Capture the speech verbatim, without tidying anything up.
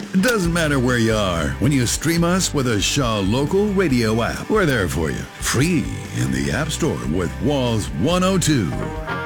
It doesn't matter where you are. When you stream us with a Shaw Local Radio app, we're there for you. Free in the App Store with Walls one oh two.